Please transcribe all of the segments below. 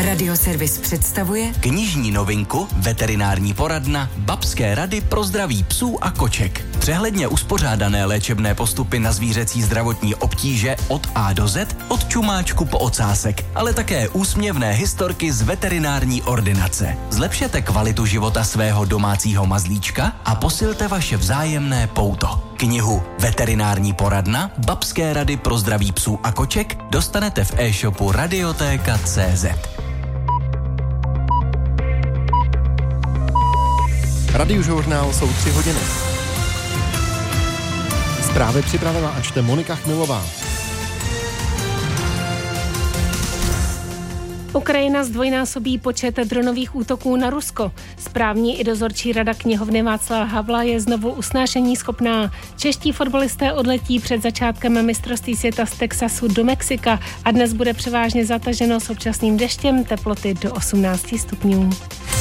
Radioservis představuje knižní novinku Veterinární poradna Babské rady pro zdraví psů a koček. Přehledně uspořádané léčebné postupy na zvířecí zdravotní obtíže od A do Z, od čumáčku po ocásek, ale také úsměvné historky z veterinární ordinace. Zlepšete kvalitu života svého domácího mazlíčka a posilte vaše vzájemné pouto. Knihu Veterinární poradna Babské rady pro zdraví psů a koček dostanete v e-shopu Radiotéka.cz. Radiožurnál jsou 3 hodiny. Zprávy připravila a čte Monika Chmilová. Ukrajina zdvojnásobí počet dronových útoků na Rusko. Správní i dozorčí rada knihovny Václava Havla je znovu usnášení schopná. Čeští fotbalisté odletí před začátkem mistrovství světa z Texasu do Mexika a dnes bude převážně zataženo s občasným deštěm, teploty do 18 stupňů.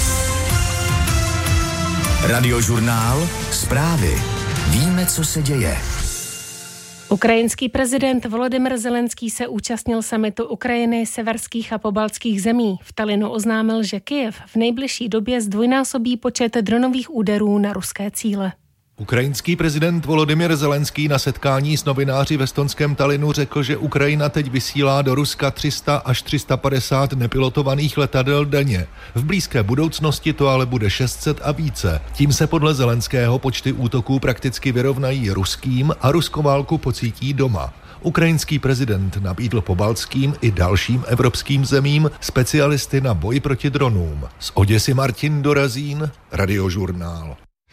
Radiožurnál, zprávy. Víme, co se děje. Ukrajinský prezident Volodymyr Zelenský se účastnil summitu Ukrajiny, severských a pobaltských zemí. V Tallinnu oznámil, že Kyjev v nejbližší době zdvojnásobí počet dronových úderů na ruské cíle. Ukrajinský prezident Volodymyr Zelenský na setkání s novináři v estonském Tallinnu řekl, že Ukrajina teď vysílá do Ruska 300 až 350 nepilotovaných letadel denně. V blízké budoucnosti to ale bude 600 a více. Tím se podle Zelenského počty útoků prakticky vyrovnají ruským a ruskou válku pocítí doma. Ukrajinský prezident nabídl pobaltským i dalším evropským zemím specialisty na boj proti dronům. Z Oděsy Martin Dorazín, Radiožurnál.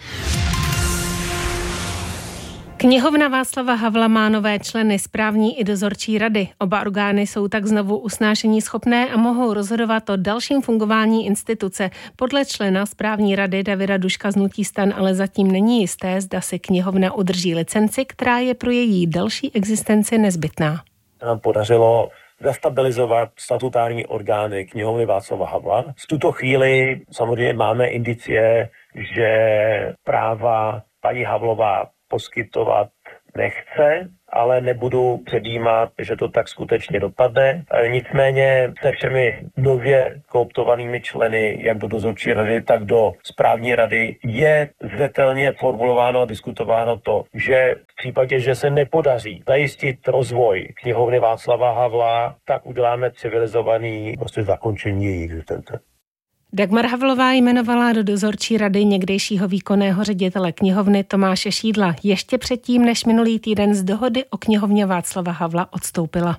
Knihovna Václava Havla má nové členy správní i dozorčí rady. Oba orgány jsou tak znovu usnášení schopné a mohou rozhodovat o dalším fungování instituce. Podle člena správní rady Davida Duška z hnutí STAN ale zatím není jisté, zda si knihovna udrží licenci, která je pro její další existenci nezbytná. Nám podařilo zastabilizovat statutární orgány knihovny Václava Havla. V tuto chvíli samozřejmě máme indicie, že práva paní Havlová poskytovat nechce, ale nebudu předjímat, že to tak skutečně dopadne. Nicméně se všemi nově kooptovanými členy, jak do dozorčí rady, tak do správní rady, je zřetelně formulováno a diskutováno to, že v případě, že se nepodaří zajistit rozvoj knihovny Václava Havla, tak uděláme civilizovaný zakončení její existence. Dagmar Havlová jmenovala do dozorčí rady někdejšího výkonného ředitele knihovny Tomáše Šídla ještě předtím, než minulý týden z dohody o knihovně Václava Havla odstoupila.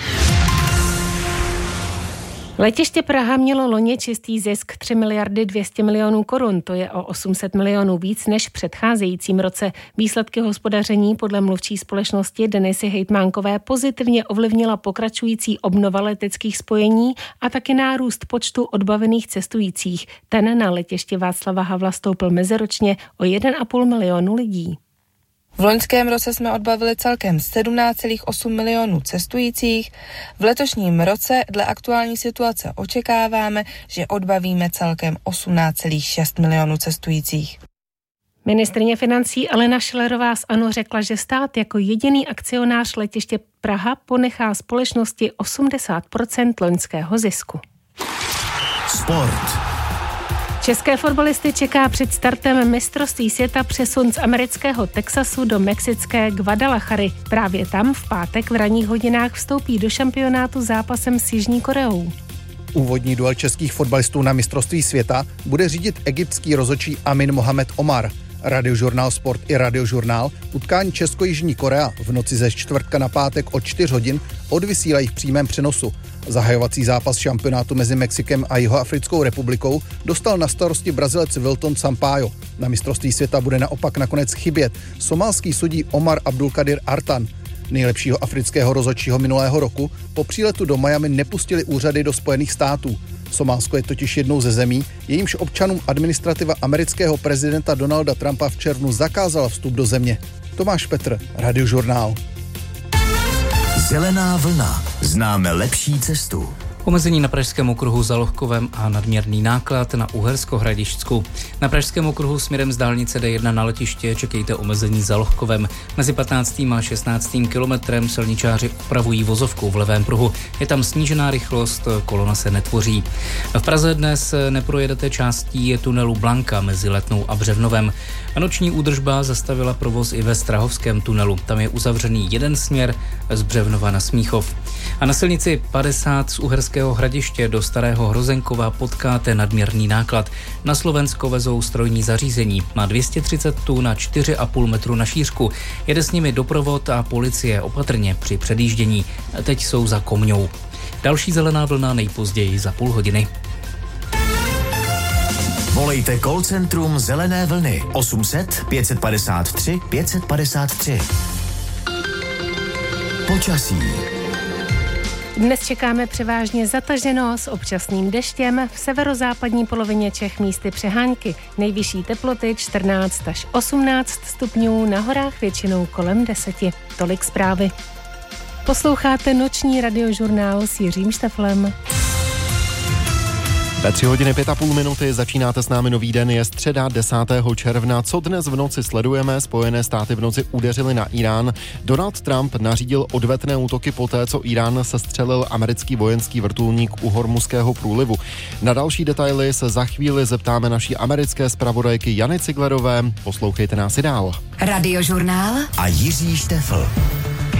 Letiště Praha mělo loni čistý zisk 3 miliardy 200 milionů korun, to je o 800 milionů víc než v předcházejícím roce. Výsledky hospodaření podle mluvčí společnosti Denisy Hejtmánkové pozitivně ovlivnila pokračující obnova leteckých spojení a taky nárůst počtu odbavených cestujících. Ten na letiště Václava Havla stoupl meziročně o 1,5 milionu lidí. V loňském roce jsme odbavili celkem 17,8 milionů cestujících. V letošním roce dle aktuální situace očekáváme, že odbavíme celkem 18,6 milionů cestujících. Ministryně financí Alena Schillerová z ANO řekla, že stát jako jediný akcionář letiště Praha ponechá společnosti 80% loňského zisku. Sport. České fotbalisty čeká před startem mistrovství světa přesun z amerického Texasu do mexické Guadalajary. Právě tam v pátek v ranních hodinách vstoupí do šampionátu zápasem s Jižní Koreou. Úvodní duel českých fotbalistů na mistrovství světa bude řídit egyptský rozhodčí Amin Mohamed Omar. Radiožurnál Sport i Radiožurnál utkání Česko-Jižní Korea v noci ze čtvrtka na pátek od 4 hodin odvysílají v přímém přenosu. Zahajovací zápas šampionátu mezi Mexikem a Jihoafrickou republikou dostal na starosti Brazilec Wilton Sampaio. Na mistrovství světa bude naopak nakonec chybět somálský sudí Omar Abdulkadir Artan. Nejlepšího afrického rozhodčího minulého roku po příletu do Miami nepustili úřady do Spojených států. Somálsko je totiž jednou ze zemí, jejímž občanům administrativa amerického prezidenta Donalda Trumpa v červnu zakázala vstup do země. Tomáš Petr, Radiožurnál. Zelená vlna. Známe lepší cestu. Omezení na Pražském okruhu za Lohkovem a nadměrný náklad na Uhersko-Hradišťsku. Na Pražském okruhu směrem z dálnice D1 na letiště čekejte omezení za Lohkovem. Mezi 15. a 16. kilometrem silničáři opravují vozovku v levém pruhu. Je tam snížená rychlost, kolona se netvoří. V Praze dnes neprojedete částí tunelu Blanka mezi Letnou a Břevnovem. A noční údržba zastavila provoz i ve Strahovském tunelu. Tam je uzavřený jeden směr z Břevnova na Smíchov. A na silnici 50 z Uherského Hradiště do Starého Hrozenkova potkáte nadměrný náklad. Na Slovensko vezou strojní zařízení. Má 230 tun na 4,5 metru na šířku. Jede s nimi doprovod a policie opatrně při předjíždění. Teď jsou za Komňou. Další zelená vlna nejpozději za půl hodiny. Volejte call centrum Zelené vlny 800 553 553. Počasí. Dnes čekáme převážně zataženo s občasným deštěm, v severozápadní polovině Čech místy přehánky. Nejvyšší teploty 14 až 18 stupňů, na horách většinou kolem 10. Tolik zprávy. Posloucháte noční radiožurnál s Jiřím Šteflem. Ve 3:05 začínáte s námi nový den, je středa 10. června. Co dnes v noci sledujeme? Spojené státy v noci udeřily na Irán. Donald Trump nařídil odvetné útoky poté, co Irán sestřelil americký vojenský vrtulník u Hormuzského průlivu. Na další detaily se za chvíli zeptáme naší americké zpravodajky Jany Ciglerové. Poslouchejte nás i dál. Radiožurnál a Jiří Štefl.